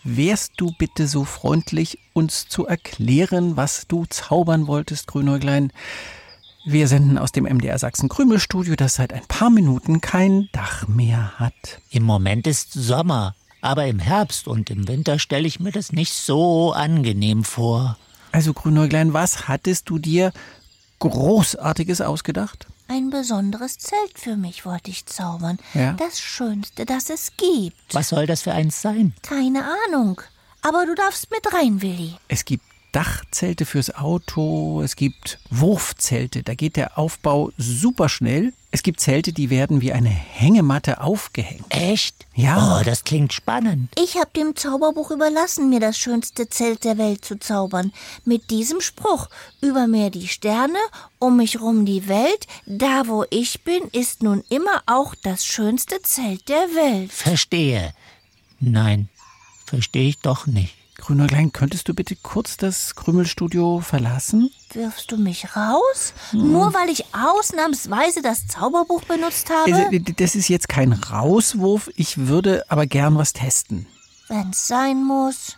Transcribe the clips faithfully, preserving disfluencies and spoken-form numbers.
wärst du bitte so freundlich, uns zu erklären, was du zaubern wolltest, Grünäuglein? Wir senden aus dem M D R Sachsen-Krümel-Studio, das seit ein paar Minuten kein Dach mehr hat. Im Moment ist Sommer, aber im Herbst und im Winter stelle ich mir das nicht so angenehm vor. Also Grünäuglein, was hattest du dir Großartiges ausgedacht? Ein besonderes Zelt für mich wollte ich zaubern. Ja? Das Schönste, das es gibt. Was soll das für eins sein? Keine Ahnung. Aber du darfst mit rein, Willi. Es gibt Dachzelte fürs Auto, es gibt Wurfzelte, da geht der Aufbau super schnell. Es gibt Zelte, die werden wie eine Hängematte aufgehängt. Echt? Ja. Oh, das klingt spannend. Ich habe dem Zauberbuch überlassen, mir das schönste Zelt der Welt zu zaubern. Mit diesem Spruch: Über mir die Sterne, um mich rum die Welt. Da, wo ich bin, ist nun immer auch das schönste Zelt der Welt. Verstehe. Nein, verstehe ich doch nicht. Grünäuglein, könntest du bitte kurz das Krümelstudio verlassen? Wirfst du mich raus? Hm. Nur weil ich ausnahmsweise das Zauberbuch benutzt habe? Also, das ist jetzt kein Rauswurf, ich würde aber gern was testen. Wenn's sein muss.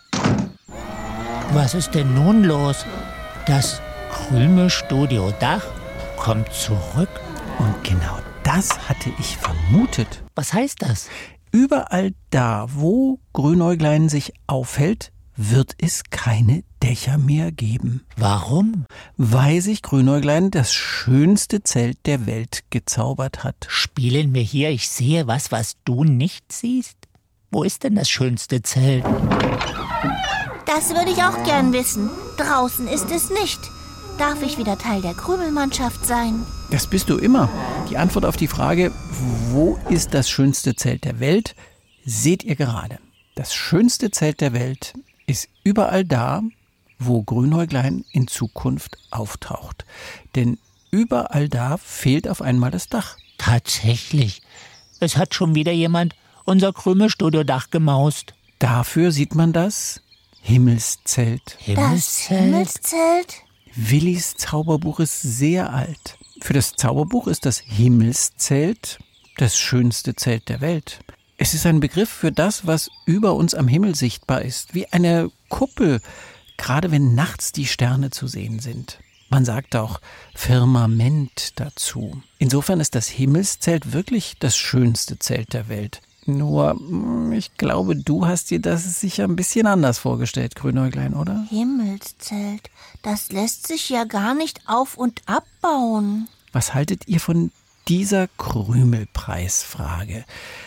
Was ist denn nun los? Das Krümelstudio Dach kommt zurück? Und genau das hatte ich vermutet. Was heißt das? Überall da, wo Grünäuglein sich aufhält, wird es keine Dächer mehr geben. Warum? Weil sich Grünäuglein das schönste Zelt der Welt gezaubert hat. Spielen wir hier, ich sehe was, was du nicht siehst? Wo ist denn das schönste Zelt? Das würde ich auch gern wissen. Draußen ist es nicht. Darf ich wieder Teil der Krümelmannschaft sein? Das bist du immer. Die Antwort auf die Frage, wo ist das schönste Zelt der Welt, seht ihr gerade. Das schönste Zelt der Welt ist überall da, wo Grünäuglein in Zukunft auftaucht. Denn überall da fehlt auf einmal das Dach. Tatsächlich. Es hat schon wieder jemand unser Krümelstudio-Dach gemaust. Dafür sieht man das Himmelszelt. Das Himmelszelt? Willis Zauberbuch ist sehr alt. Für das Zauberbuch ist das Himmelszelt das schönste Zelt der Welt. Es ist ein Begriff für das, was über uns am Himmel sichtbar ist, wie eine Kuppel, gerade wenn nachts die Sterne zu sehen sind. Man sagt auch Firmament dazu. Insofern ist das Himmelszelt wirklich das schönste Zelt der Welt. Nur, ich glaube, du hast dir das sicher ein bisschen anders vorgestellt, Grünäuglein, oder? Himmelszelt, das lässt sich ja gar nicht auf- und abbauen. Was haltet ihr von dieser Krümelpreisfrage?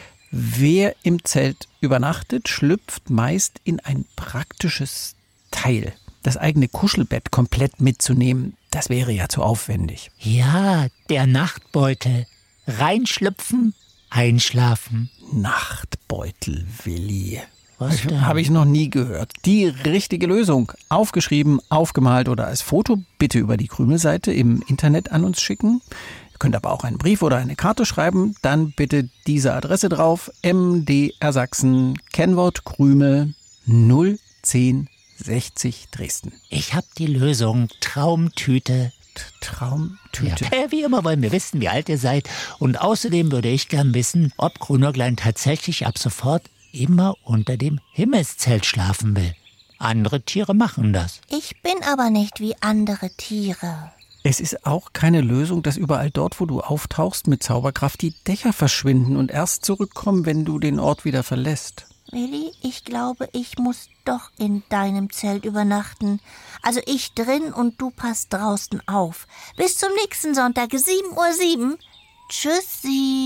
Wer im Zelt übernachtet, schlüpft meist in ein praktisches Teil. Das eigene Kuschelbett komplett mitzunehmen, das wäre ja zu aufwendig. Ja, der Nachtbeutel. Reinschlüpfen, einschlafen. Nachtbeutel, Willi. Was denn? Habe ich noch nie gehört. Die richtige Lösung. Aufgeschrieben, aufgemalt oder als Foto bitte über die Krümelseite im Internet an uns schicken. Ihr könnt aber auch einen Brief oder eine Karte schreiben. Dann bitte diese Adresse drauf. M D R Sachsen, Kennwort Krümel null zehn sechzig Dresden. Ich hab die Lösung. Traumtüte. Traumtüte. Ja, wie immer wollen wir wissen, wie alt ihr seid. Und außerdem würde ich gern wissen, ob Grünäuglein tatsächlich ab sofort immer unter dem Himmelszelt schlafen will. Andere Tiere machen das. Ich bin aber nicht wie andere Tiere. Es ist auch keine Lösung, dass überall dort, wo du auftauchst, mit Zauberkraft die Dächer verschwinden und erst zurückkommen, wenn du den Ort wieder verlässt. Willi, ich glaube, ich muss doch in deinem Zelt übernachten. Also ich drin und du passt draußen auf. Bis zum nächsten Sonntag, sieben Uhr sieben. Tschüssi.